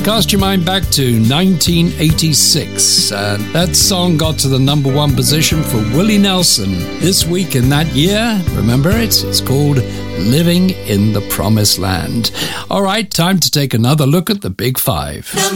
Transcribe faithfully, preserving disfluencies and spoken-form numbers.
Cast your mind back to nineteen eighty-six. Uh, that song got to the number one position for Willie Nelson. This week in that year, remember it? It's called Living in the Promised Land. All right, time to take another look at the Big Five.